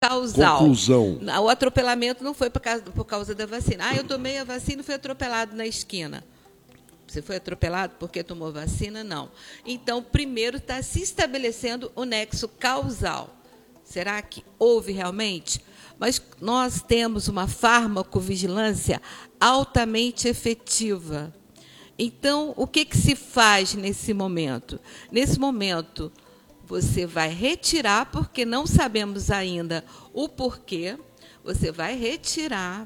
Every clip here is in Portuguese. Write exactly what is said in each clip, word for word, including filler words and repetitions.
causal. Conclusão. O atropelamento não foi por causa, por causa da vacina. Ah, eu tomei a vacina e fui atropelado na esquina. Você foi atropelado porque tomou vacina? Não. Então, primeiro está se estabelecendo o nexo causal. Será que houve realmente? Mas nós temos uma farmacovigilância altamente efetiva. Então, o que, que se faz nesse momento? Nesse momento, você vai retirar, porque não sabemos ainda o porquê, você vai retirar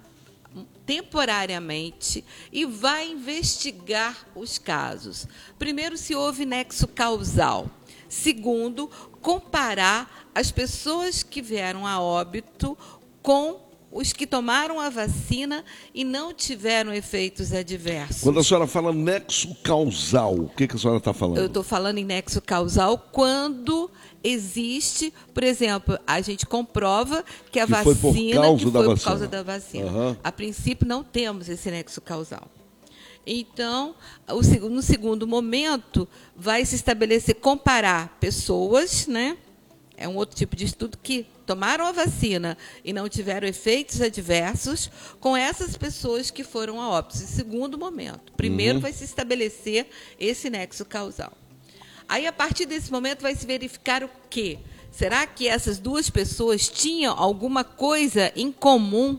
temporariamente e vai investigar os casos. Primeiro, se houve nexo causal. Segundo, comparar as pessoas que vieram a óbito com os que tomaram a vacina e não tiveram efeitos adversos. Quando a senhora fala nexo causal, o que, que a senhora está falando? Eu estou falando em nexo causal quando existe, por exemplo, a gente comprova que a que vacina foi por causa que da foi vacina. por causa da vacina. Uhum. A princípio, não temos esse nexo causal. Então, o, no segundo momento, vai se estabelecer, comparar pessoas, né? É um outro tipo de estudo que tomaram a vacina e não tiveram efeitos adversos com essas pessoas que foram a óbito. Em segundo momento. Primeiro, uhum. vai se estabelecer esse nexo causal. Aí, a partir desse momento, vai se verificar o quê? Será que essas duas pessoas tinham alguma coisa em comum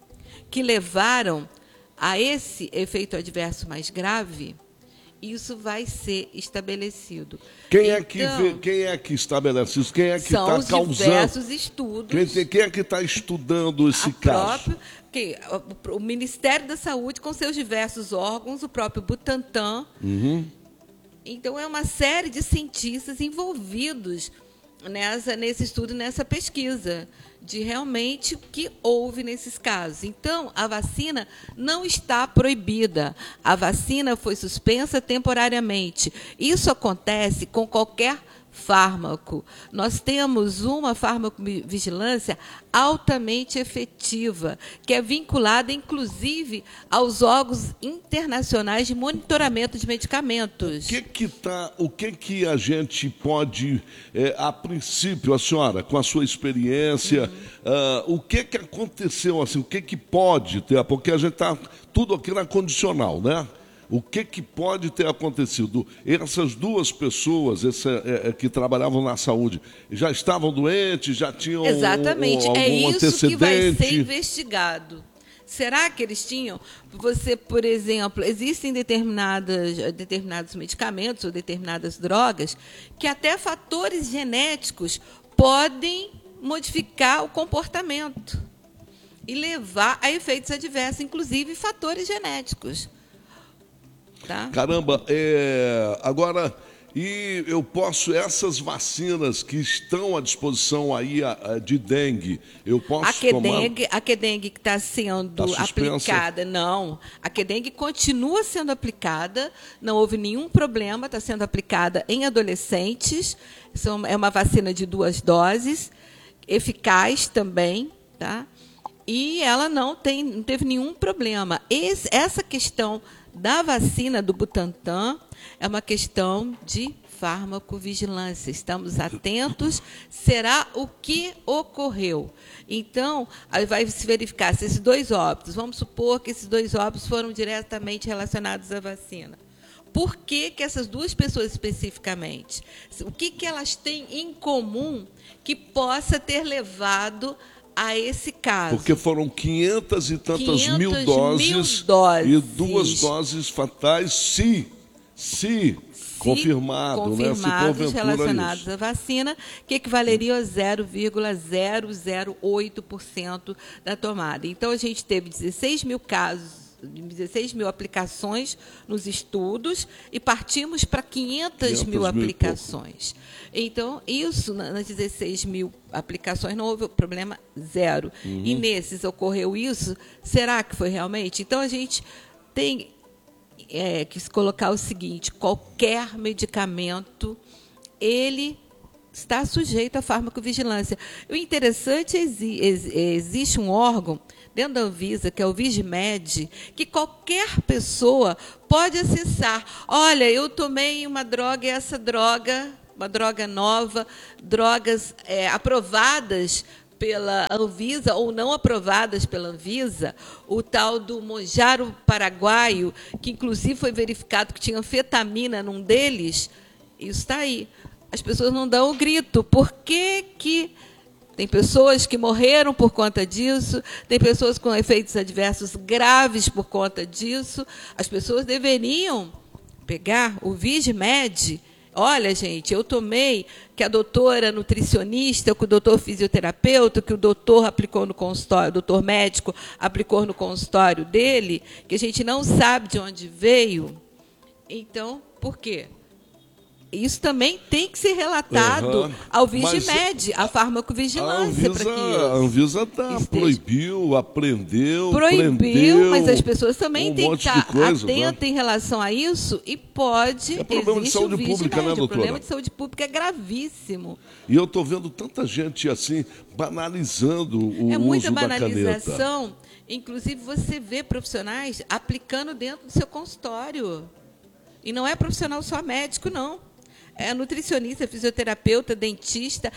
que levaram a esse efeito adverso mais grave? Isso vai ser estabelecido. Quem, então, é que vê, quem é que estabelece isso? Quem é que está causando? São os diversos estudos. Quem, quem é que está estudando esse caso? Própria, que, o, o Ministério da Saúde, com seus diversos órgãos, o próprio Butantan. Uhum. Então, é uma série de cientistas envolvidos nessa, nesse estudo, nessa pesquisa, de realmente o que houve nesses casos. Então, a vacina não está proibida. A vacina foi suspensa temporariamente. Isso acontece com qualquer fármaco. Nós temos uma farmacovigilância altamente efetiva, que é vinculada, inclusive, aos órgãos internacionais de monitoramento de medicamentos. O que que tá, o que que a gente pode, é, a princípio, a senhora, com a sua experiência, uhum. uh, o que que aconteceu, assim, o que que pode ter, porque a gente está tudo aqui na condicional, né? O que, que pode ter acontecido? Essas duas pessoas essa, é, é, que trabalhavam na saúde já estavam doentes, já tinham Exatamente. Um, um, algum é isso antecedente? Que vai ser investigado. Será que eles tinham? Você, por exemplo, existem determinadas, determinados medicamentos ou determinadas drogas que até fatores genéticos podem modificar o comportamento e levar a efeitos adversos, inclusive fatores genéticos. Tá? Caramba, é, agora, e eu posso, essas vacinas que estão à disposição aí a, a, de dengue, eu posso a Qdengue, tomar? A Qdengue que está sendo tá aplicada, não. A Qdengue continua sendo aplicada, não houve nenhum problema, está sendo aplicada em adolescentes, são, é uma vacina de duas doses, eficaz também, tá? E ela não, tem, não teve nenhum problema. Esse, essa questão da vacina do Butantan é uma questão de farmacovigilância. Estamos atentos. Será o que ocorreu? Então, aí vai se verificar se esses dois óbitos, vamos supor que esses dois óbitos foram diretamente relacionados à vacina. Por que, que essas duas pessoas especificamente? O que, que elas têm em comum que possa ter levado a esse caso? Porque foram quinhentas e tantas mil doses, mil doses e duas doses fatais, se, se, se confirmado, confirmados, né? Se relacionados isso. à vacina, que equivaleria a zero vírgula zero zero oito por cento da tomada. Então, a gente teve dezesseis mil casos, dezesseis mil aplicações nos estudos e partimos para quinhentas mil aplicações. Então, isso, nas dezesseis mil aplicações, não houve problema zero. Uhum. E nesses ocorreu isso, será que foi realmente? Então, a gente tem é, que se colocar o seguinte, qualquer medicamento, ele está sujeito à farmacovigilância. O interessante é que existe um órgão dentro da Anvisa, que é o Vigimed, que qualquer pessoa pode acessar. Olha, eu tomei uma droga e essa droga, uma droga nova, drogas é, aprovadas pela Anvisa ou não aprovadas pela Anvisa, o tal do Monjaro paraguaio, que inclusive foi verificado que tinha anfetamina num deles, isso está aí. As pessoas não dão o grito. Por que que tem pessoas que morreram por conta disso, tem pessoas com efeitos adversos graves por conta disso? As pessoas deveriam pegar o Vismed. Olha, gente, eu tomei, que a doutora nutricionista, que o doutor fisioterapeuta, que o doutor aplicou no consultório, o doutor médico aplicou no consultório dele, que a gente não sabe de onde veio. Então, por quê? Isso também tem que ser relatado uhum. ao Vismed, à farmacovigilância. Para que a Anvisa tá, proibiu, aprendeu, proibiu, prendeu, mas as pessoas também um têm que estar coisa, atentas né? em relação a isso, e pode... É problema de saúde pública, né, doutora? O problema de saúde pública é gravíssimo. E eu estou vendo tanta gente assim, banalizando o é uso da caneta. É muita banalização. Inclusive, você vê profissionais aplicando dentro do seu consultório. E não é profissional só médico, não. É nutricionista, fisioterapeuta, dentista,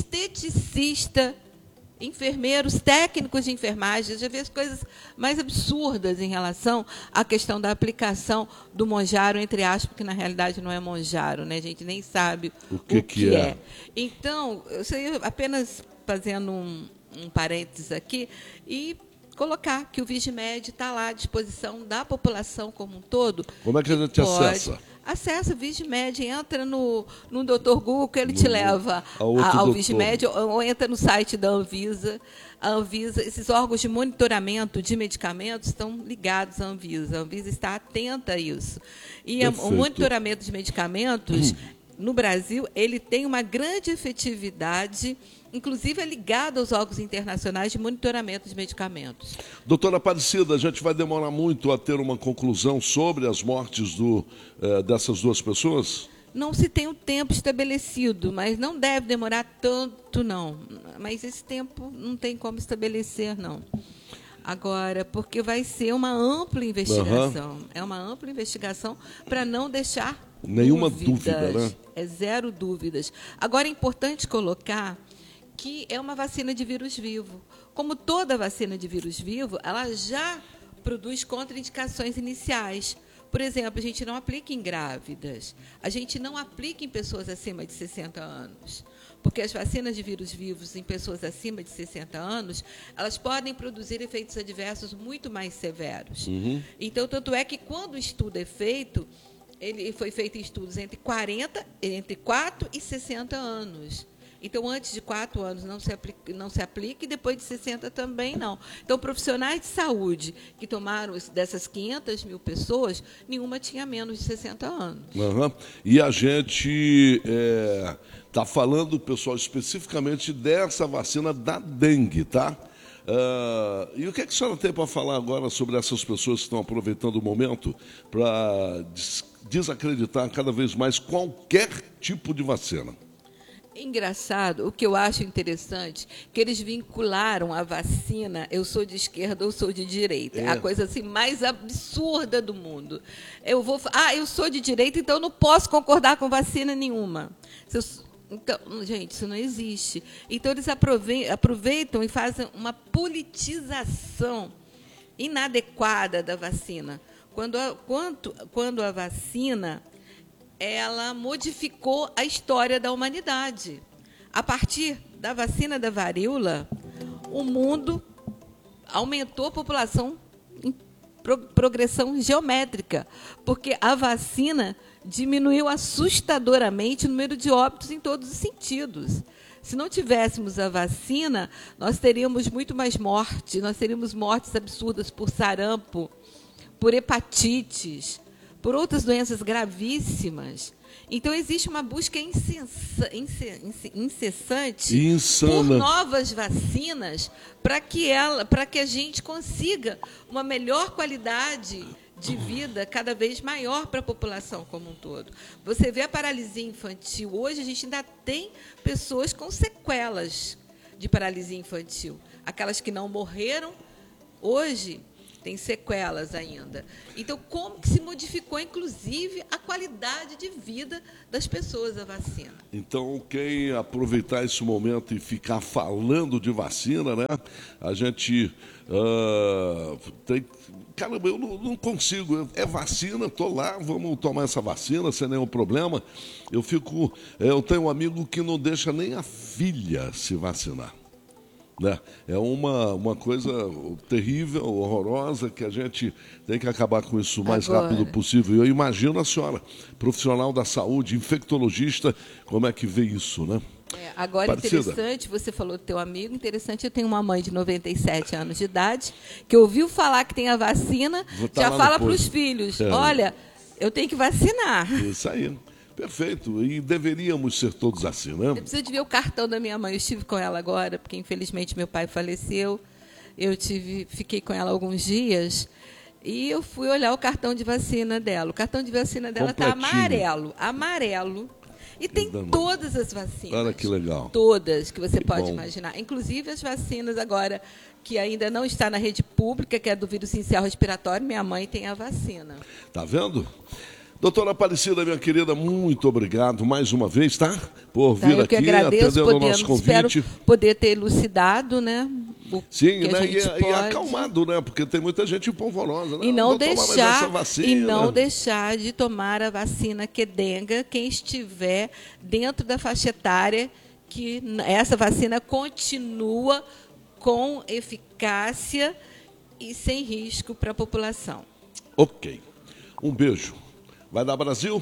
esteticista, enfermeiros, técnicos de enfermagem. Eu já vi as coisas mais absurdas em relação à questão da aplicação do Monjaro, entre aspas, porque na realidade não é Monjaro, né? A gente nem sabe o que, o que, que é. é. Então, eu sei, apenas fazendo um, um parênteses aqui, e colocar que o Vismed está lá à disposição da população como um todo. Como é que a gente pode, acessa? Acessa o Vismed, entra no, no doutor Google, que ele no, te leva ao, ao Vismed, ou, ou entra no site da Anvisa. A Anvisa, esses órgãos de monitoramento de medicamentos estão ligados à Anvisa. A Anvisa está atenta a isso. E a, o monitoramento de medicamentos, hum. no Brasil, ele tem uma grande efetividade, inclusive é ligado aos órgãos internacionais de monitoramento de medicamentos. Doutora Aparecida, a gente vai demorar muito a ter uma conclusão sobre as mortes do, eh, dessas duas pessoas? Não se tem um tempo estabelecido, mas não deve demorar tanto, não. Mas esse tempo não tem como estabelecer, não. Agora, porque vai ser uma ampla investigação. Uhum. É uma ampla investigação para não deixar nenhuma dúvidas. dúvida, né? É zero dúvidas. Agora, é importante colocar que é uma vacina de vírus vivo. Como toda vacina de vírus vivo, ela já produz contraindicações iniciais. Por exemplo, a gente não aplica em grávidas, a gente não aplica em pessoas acima de sessenta anos, porque as vacinas de vírus vivos em pessoas acima de sessenta anos, elas podem produzir efeitos adversos muito mais severos. Uhum. Então, tanto é que, quando o estudo é feito, ele foi feito em estudos entre quarenta, entre quatro e sessenta anos. Então, antes de quatro anos não se, aplica, não se aplica, e depois de sessenta também não. Então, profissionais de saúde que tomaram dessas quinhentas mil pessoas, nenhuma tinha menos de sessenta anos. Uhum. E a gente está é, falando, pessoal, especificamente dessa vacina da dengue, tá? Uh, e o que, é que a senhora tem para falar agora sobre essas pessoas que estão aproveitando o momento para des desacreditar cada vez mais qualquer tipo de vacina? Engraçado, o que eu acho interessante, que eles vincularam a vacina, eu sou de esquerda ou sou de direita. É a coisa assim mais absurda do mundo. Eu vou, ah, eu sou de direita, então eu não posso concordar com vacina nenhuma. Se eu, então, gente, isso não existe. Então, eles aproveitam e fazem uma politização inadequada da vacina. Quando a, quando, quando a vacina... ela modificou a história da humanidade. A partir da vacina da varíola, o mundo aumentou a população em progressão geométrica, porque a vacina diminuiu assustadoramente o número de óbitos em todos os sentidos. Se não tivéssemos a vacina, nós teríamos muito mais morte, nós teríamos mortes absurdas por sarampo, por hepatites, por outras doenças gravíssimas. Então, existe uma busca incessa, incessante Insana. por novas vacinas para que, ela, para que a gente consiga uma melhor qualidade de vida cada vez maior para a população como um todo. Você vê a paralisia infantil. Hoje, a gente ainda tem pessoas com sequelas de paralisia infantil. Aquelas que não morreram, hoje... tem sequelas ainda. Então, como que se modificou, inclusive, a qualidade de vida das pessoas a vacina? Então, quem aproveitar esse momento e ficar falando de vacina, né? A gente uh, tem... Caramba, eu não, não consigo. É vacina, estou lá, vamos tomar essa vacina sem nenhum problema. Eu fico... Eu tenho um amigo que não deixa nem a filha se vacinar. Né? É uma, uma coisa terrível, horrorosa, que a gente tem que acabar com isso o mais Agora. rápido possível. Eu imagino a senhora, profissional da saúde, infectologista, como é que vê isso, né? É, agora, Parecida. Interessante, você falou do teu amigo, interessante, eu tenho uma mãe de noventa e sete anos de idade, que ouviu falar que tem a vacina, tá já fala para posto. os filhos, É. olha, eu tenho que vacinar. Isso aí. Perfeito. E deveríamos ser todos assim, né? Eu preciso de ver o cartão da minha mãe. Eu estive com ela agora, porque infelizmente meu pai faleceu. Eu tive, fiquei com ela alguns dias e eu fui olhar o cartão de vacina dela. O cartão de vacina dela está amarelo, amarelo. E tem todas as vacinas. Olha que legal. Todas que você Que pode bom. imaginar. Inclusive as vacinas agora que ainda não está na rede pública, que é do vírus sincicial respiratório. Minha mãe tem a vacina. Tá vendo? Doutora Aparecida, minha querida, muito obrigado mais uma vez, tá? Por Tá, vir eu que aqui, agradeço, atendendo o podendo, nosso convite. espero poder ter elucidado, né? O Sim, que a né? gente E, e pode... acalmado, né? Porque tem muita gente polvorosa, né? E não, Vou tomar mais essa deixar, vacina. e não deixar de tomar a vacina Qdenga quem estiver dentro da faixa etária, que essa vacina continua com eficácia e sem risco para a população. Ok. Um beijo. Vai dar Brasil?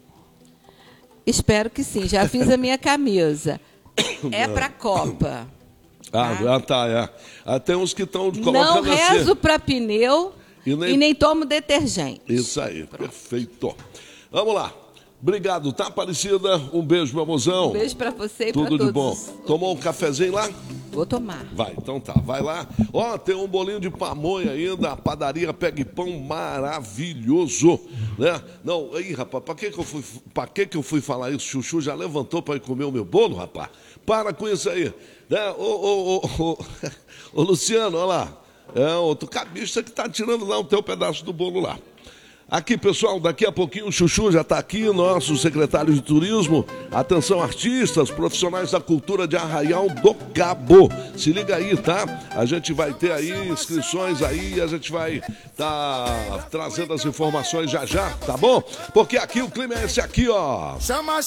Espero que sim. Já fiz a minha camisa. É para a Copa. Ah, Tá? ah, tá, é. Ah, tem uns que estão Não colocando assim. rezo para pneu E e nem- nem, tomo detergente. Isso aí, perfeito. Vamos lá. Obrigado, tá, Aparecida? Um beijo, meu mozão. Um beijo para você e para Tudo todos. de bom. Tomou um cafezinho lá? Vou tomar. Vai, então tá, vai lá. Ó, tem um bolinho de pamonha ainda, a padaria Pegue Pão maravilhoso, né? Não, aí, rapaz, pra que que eu fui, pra que que eu fui falar isso? Chuchu já levantou pra ir comer o meu bolo, rapaz? Para com isso aí, né? Ô, ô, ô, ô, ô Luciano, olha lá, é outro cabista que tá tirando lá o teu pedaço do bolo lá. Aqui, pessoal, daqui a pouquinho o Chuchu já está aqui, nosso secretário de Turismo. Atenção, artistas, profissionais da cultura de Arraial do Cabo. Se liga aí, tá? A gente vai ter aí inscrições aí, a gente vai tá trazendo as informações já já, tá bom? Porque aqui o clima é esse aqui, ó.